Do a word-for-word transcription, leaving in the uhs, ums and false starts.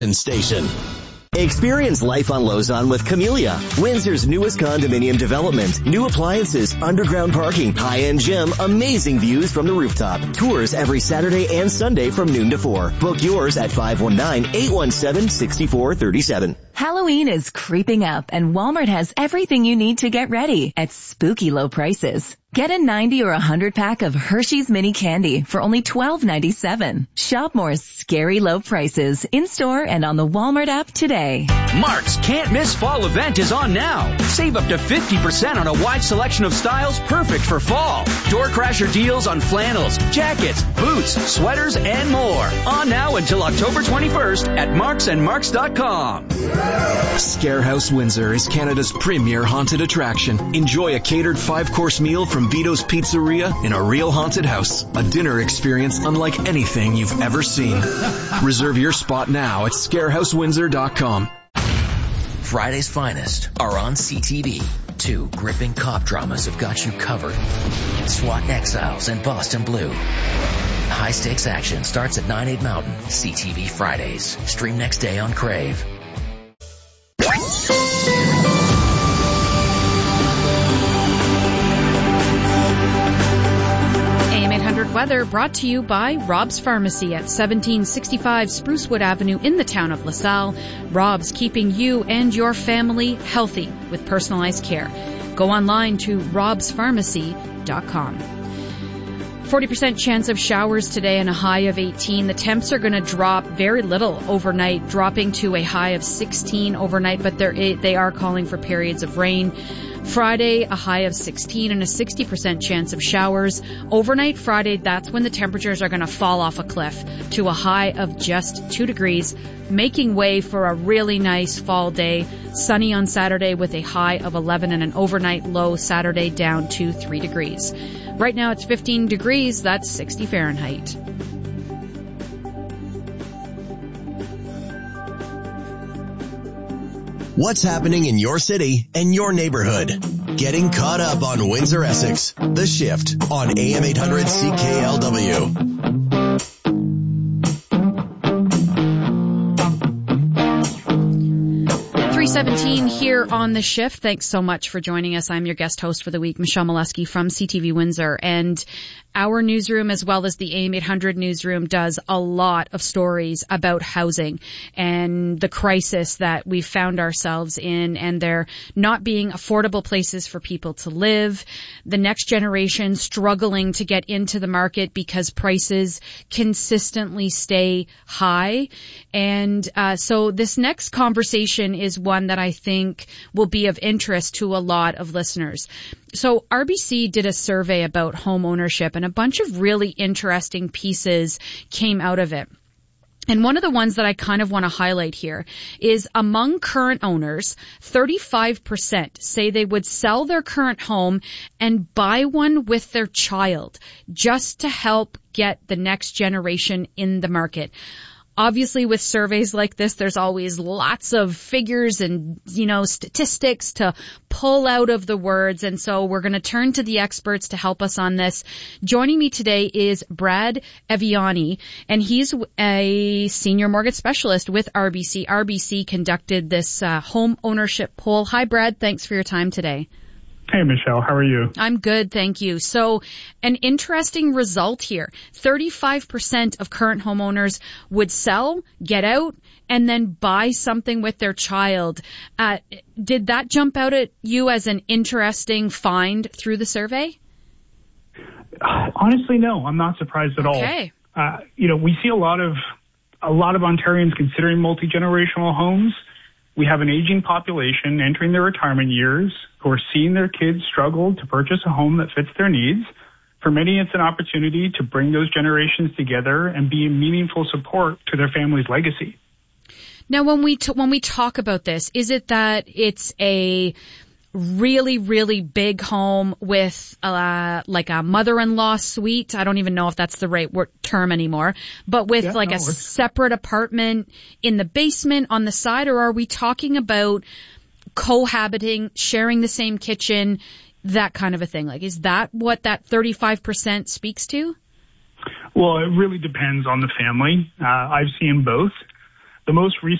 Station. Experience life on Lozon with Camellia, Windsor's newest condominium development. New appliances, underground parking, high-end gym, amazing views from the rooftop. Tours every Saturday and Sunday from noon to four. Book yours at five one nine, eight one seven, six four three seven. Halloween is creeping up and Walmart has everything you need to get ready at spooky low prices. Get a ninety or one hundred pack of Hershey's Mini Candy for only twelve ninety-seven. Shop more scary low prices in-store and on the Walmart app today. Mark's Can't Miss Fall event is on now. Save up to fifty percent on a wide selection of styles perfect for fall. Door crasher deals on flannels, jackets, boots, sweaters, and more. On now until October twenty-first at marks and marks dot com. Scarehouse Windsor is Canada's premier haunted attraction. Enjoy a catered five-course meal from Vito's Pizzeria in a real haunted house. A dinner experience unlike anything you've ever seen. Reserve your spot now at scarehouse windsor dot com. Friday's finest are on C T V. Two gripping cop dramas have got you covered. SWAT Exiles and Boston Blue. High-stakes action starts at nine, eight Mountain. C T V Fridays. Stream next day on Crave. Weather brought to you by Rob's Pharmacy at seventeen sixty-five Sprucewood Avenue in the town of LaSalle. Rob's, keeping you and your family healthy with personalized care. Go online to robs pharmacy dot com. forty percent chance of showers today and a high of eighteen. The temps are going to drop very little overnight, dropping to a high of sixteen overnight, but they're, they are calling for periods of rain. Friday, a high of sixteen and a sixty percent chance of showers. Overnight Friday, that's when the temperatures are going to fall off a cliff to a high of just two degrees, making way for a really nice fall day. Sunny on Saturday with a high of eleven and an overnight low Saturday down to three degrees. Right now it's fifteen degrees, that's sixty Fahrenheit. What's happening in your city and your neighborhood? Getting caught up on Windsor Essex. The Shift on A M eight hundred C K L W. three seventeen here on The Shift. Thanks so much for joining us. I'm your guest host for the week, Michelle Molesky from C T V Windsor. And our newsroom, as well as the A M eight hundred newsroom, does a lot of stories about housing and the crisis that we've found ourselves in, and there not being affordable places for people to live, the next generation struggling to get into the market because prices consistently stay high. And uh, so this next conversation is one that I think will be of interest to a lot of listeners. So R B C did a survey about home ownership, and a bunch of really interesting pieces came out of it. And one of the ones that I kind of want to highlight here is among current owners, thirty-five percent say they would sell their current home and buy one with their child just to help get the next generation in the market. Obviously, with surveys like this, there's always lots of figures and, you know, statistics to pull out of the words. And so we're going to turn to the experts to help us on this. Joining me today is Brad Eviani, and he's a senior mortgage specialist with R B C. R B C conducted this uh, home ownership poll. Hi, Brad. Thanks for your time today. Hey, Michelle. How are you? I'm good, thank you. So an interesting result here. thirty-five percent of current homeowners would sell, get out, and then buy something with their child. Uh, did that jump out at you as an interesting find through the survey? Honestly, no. I'm not surprised at all. Okay. Uh, you know, we see a lot of a lot of Ontarians considering multi-generational homes. We have an aging population entering their retirement years who are seeing their kids struggle to purchase a home that fits their needs. For many, it's an opportunity to bring those generations together and be a meaningful support to their family's legacy. Now, when we t- when we talk about this, is it that it's a really, really big home with uh like a mother-in-law suite? I don't even know if that's the right word, term anymore, but with yeah, like no, a it's... separate apartment in the basement on the side, or are we talking about cohabiting, sharing the same kitchen, that kind of a thing? Like, is that what that thirty-five percent speaks to? Well, it really depends on the family. Uh, I've seen both. the most recent